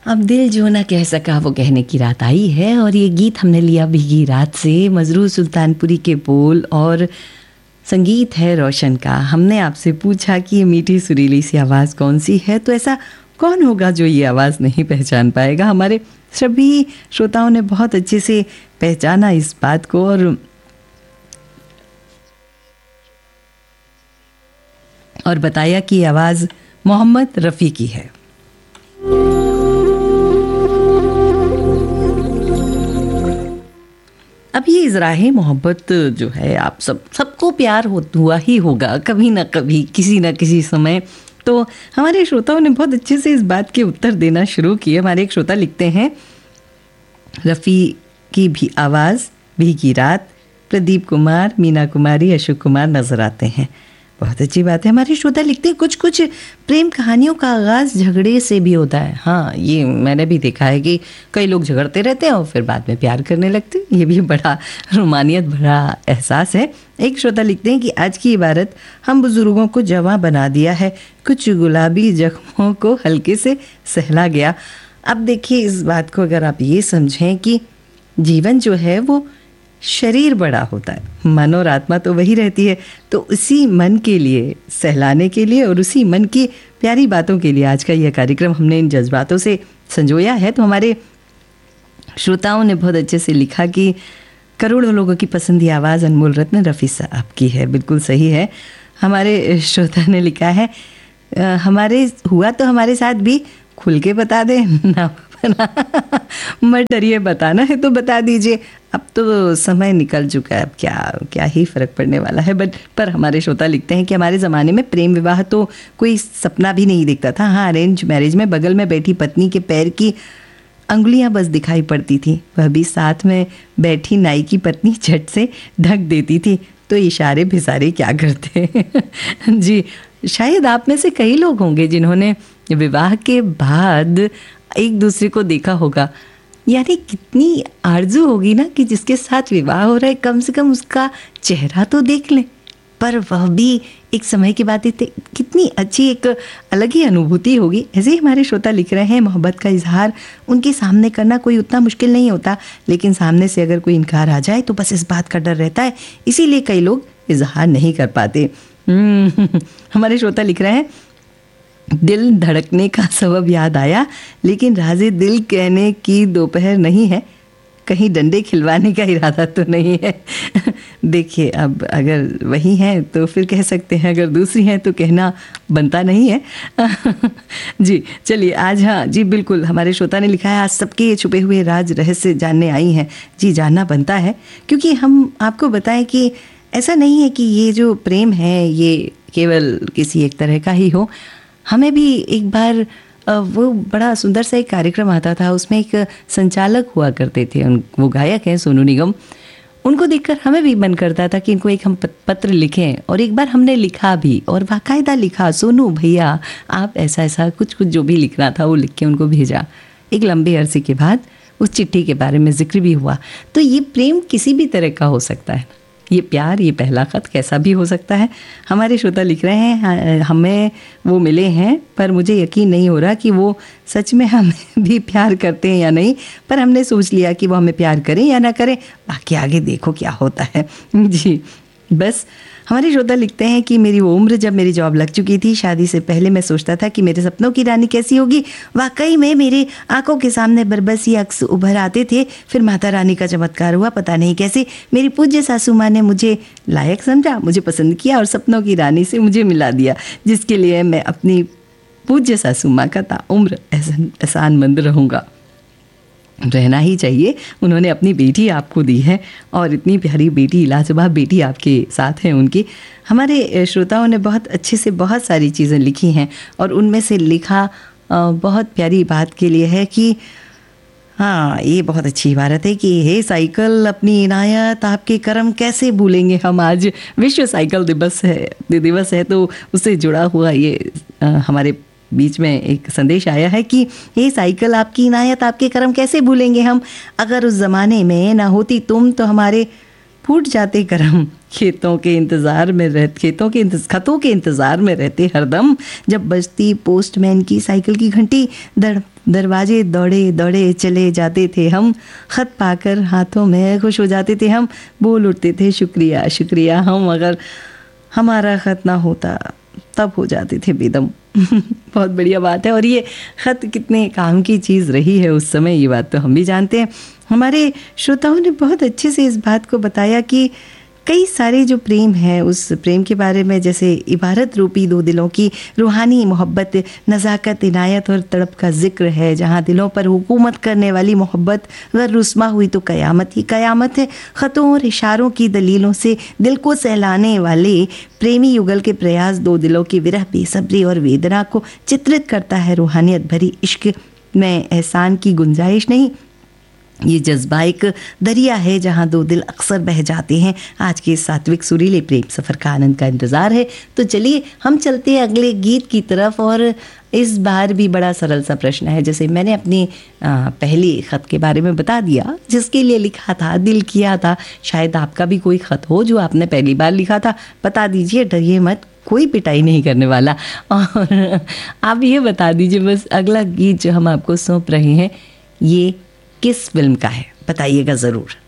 अब दिल जो ना कह सका वो कहने की रात आई है, और ये गीत हमने लिया भीगी रात से। मजरूर सुल्तानपुरी के बोल और संगीत है रोशन का। हमने आपसे पूछा कि ये मीठी सुरीली सी आवाज़ कौन सी है, तो ऐसा कौन होगा जो ये आवाज़ नहीं पहचान पाएगा। हमारे सभी श्रोताओं ने बहुत अच्छे से पहचाना इस बात को और बताया कि ये आवाज़ मोहम्मद रफ़ी की है। अब ये इज़राहे मोहब्बत जो है, आप सबको प्यार हुआ ही होगा कभी ना कभी, किसी ना किसी समय। तो हमारे श्रोताओं ने बहुत अच्छे से इस बात के उत्तर देना शुरू किए। हमारे एक श्रोता लिखते हैं, रफ़ी की भी आवाज़ भीगी रात, प्रदीप कुमार, मीना कुमारी, अशोक कुमार नज़र आते हैं। बहुत अच्छी बात है। हमारे श्रोता लिखते हैं, कुछ कुछ प्रेम कहानियों का आगाज़ झगड़े से भी होता है। हाँ, ये मैंने भी देखा है कि कई लोग झगड़ते रहते हैं और फिर बाद में प्यार करने लगते हैं। ये भी बड़ा रोमानियत भरा एहसास है। एक श्रोता लिखते हैं कि आज की इबारत हम बुज़ुर्गों को जवां बना दिया है, कुछ गुलाबी जख्मों को हल्के से सहला गया। अब देखिए, इस बात को अगर आप ये समझें कि जीवन जो है वो शरीर बड़ा होता है, मन और आत्मा तो वही रहती है। तो उसी मन के लिए, सहलाने के लिए और उसी मन की प्यारी बातों के लिए आज का यह कार्यक्रम हमने इन जज्बातों से संजोया है। तो हमारे श्रोताओं ने बहुत अच्छे से लिखा कि करोड़ों लोगों की पसंदी आवाज़ अनमोल रत्न रफ़ी साहब की है। बिल्कुल सही है। हमारे श्रोता ने लिखा है, हमारे हुआ तो हमारे साथ भी खुल के बता दें ना, मत डरिए, बताना है तो बता दीजिए। अब तो समय निकल चुका है, अब क्या ही फ़र्क पड़ने वाला है। पर हमारे श्रोता लिखते हैं कि हमारे ज़माने में प्रेम विवाह तो कोई सपना भी नहीं दिखता था। हाँ, अरेंज मैरिज में बगल में बैठी पत्नी के पैर की अंगुलियां बस दिखाई पड़ती थी, वह भी साथ में बैठी नाई की पत्नी झट से ढक देती थी, तो इशारे भिसारे क्या करते। जी, शायद आप में से कई लोग होंगे जिन्होंने विवाह के बाद एक दूसरे को देखा होगा। यानी कितनी आरजू होगी ना कि जिसके साथ विवाह हो रहा है कम से कम उसका चेहरा तो देख लें। पर वह भी एक समय की बात है, कितनी अच्छी एक अलग ही अनुभूति होगी। ऐसे ही हमारे श्रोता लिख रहे हैं, मोहब्बत का इजहार उनके सामने करना कोई उतना मुश्किल नहीं होता, लेकिन सामने से अगर कोई इनकार आ जाए तो बस इस बात का डर रहता है, इसीलिए कई लोग इजहार नहीं कर पाते। हमारे श्रोता लिख रहे हैं, दिल धड़कने का सबब याद आया, लेकिन राज़े दिल कहने की दोपहर नहीं है, कहीं डंडे खिलवाने का इरादा तो नहीं है। देखिए, अब अगर वही हैं तो फिर कह सकते हैं, अगर दूसरी हैं तो कहना बनता नहीं है। जी चलिए, आज हाँ जी बिल्कुल, हमारे श्रोता ने लिखा है, आज सबके ये छुपे हुए राज रहस्य जानने आई हैं। जी, जानना बनता है, क्योंकि हम आपको बताएं कि ऐसा नहीं है कि ये जो प्रेम है ये केवल किसी एक तरह का ही हो। हमें भी एक बार वो बड़ा सुंदर सा एक कार्यक्रम आता था, उसमें एक संचालक हुआ करते थे, वो गायक हैं सोनू निगम। उनको देखकर हमें भी मन करता था कि इनको एक हम पत्र लिखें, और एक बार हमने लिखा भी, और बाकायदा लिखा, सोनू भैया आप ऐसा ऐसा कुछ जो भी लिखना था वो लिख के उनको भेजा। एक लंबे अरसे के बाद उस चिट्ठी के बारे में जिक्र भी हुआ। तो ये प्रेम किसी भी तरह का हो सकता है, ये प्यार, ये पहला ख़त कैसा भी हो सकता है। हमारे श्रोता लिख रहे हैं, हमें वो मिले हैं पर मुझे यकीन नहीं हो रहा कि वो सच में हमें भी प्यार करते हैं या नहीं, पर हमने सोच लिया कि वो हमें प्यार करें या ना करें, बाकी आगे देखो क्या होता है। जी बस। हमारे श्रोता लिखते हैं कि मेरी वो उम्र जब मेरी जॉब लग चुकी थी, शादी से पहले मैं सोचता था कि मेरे सपनों की रानी कैसी होगी। वाकई में मेरे आंखों के सामने बरबसी अक्स उभर आते थे। फिर माता रानी का चमत्कार हुआ, पता नहीं कैसे मेरी पूज्य सासू माँ ने मुझे लायक समझा, मुझे पसंद किया और सपनों की रानी से मुझे मिला दिया, जिसके लिए मैं अपनी पूज्य सासू माँ का ताउम्र एहसानमंद रहूँगा। रहना ही चाहिए। उन्होंने अपनी बेटी आपको दी है, और इतनी प्यारी बेटी, लाजवाब बेटी आपके साथ है उनकी। हमारे श्रोताओं ने बहुत अच्छे से बहुत सारी चीज़ें लिखी हैं, और उनमें से लिखा बहुत प्यारी बात के लिए है कि हाँ, ये बहुत अच्छी इबारत है कि हे साइकिल अपनी इनायत आपके करम कैसे भूलेंगे हम। आज विश्व साइकिल दिवस है, तो उससे जुड़ा हुआ ये हमारे बीच में एक संदेश आया है कि ये साइकिल आपकी इनायत आपके करम कैसे भूलेंगे हम। अगर उस ज़माने में ना होती तुम तो हमारे फूट जाते करम, खतों के इंतज़ार में रहते हरदम, जब बजती पोस्टमैन की साइकिल की घंटी, दरवाजे दौड़े दौड़े चले जाते थे हम, ख़त पाकर हाथों में खुश हो जाते थे हम, बोल उठते थे शुक्रिया शुक्रिया हम, अगर हमारा ख़त ना होता तब हो जाते थे बेदम। बहुत बढ़िया बात है। और ये ख़त कितने काम की चीज़ रही है उस समय, ये बात तो हम भी जानते हैं। हमारे श्रोताओं ने बहुत अच्छे से इस बात को बताया कि कई सारे जो प्रेम है उस प्रेम के बारे में, जैसे इबारत रूपी दो दिलों की रूहानी मोहब्बत, नज़ाकत, इनायत और तड़प का जिक्र है, जहाँ दिलों पर हुकूमत करने वाली मोहब्बत अगर रुस्मा हुई तो क़यामत ही क़यामत है। ख़तों और इशारों की दलीलों से दिल को सहलाने वाले प्रेमी युगल के प्रयास दो दिलों की विरह, बेसब्री और वेदना को चित्रित करता है। रूहानियत भरी इश्क में एहसान की गुंजाइश नहीं, ये जज्बा एक दरिया है जहाँ दो दिल अक्सर बह जाते हैं। आज के सात्विक सुरीले प्रेम सफ़र का आनंद का इंतज़ार है, तो चलिए हम चलते हैं अगले गीत की तरफ। और इस बार भी बड़ा सरल सा प्रश्न है, जैसे मैंने अपनी पहली ख़त के बारे में बता दिया, जिसके लिए लिखा था, दिल किया था। शायद आपका भी कोई ख़त हो जो आपने पहली बार लिखा था, बता दीजिए, डरिए मत, कोई पिटाई नहीं करने वाला। और आप ये बता दीजिए बस, अगला गीत जो हम आपको सौंप रहे हैं ये किस फिल्म का है, बताइएगा ज़रूर।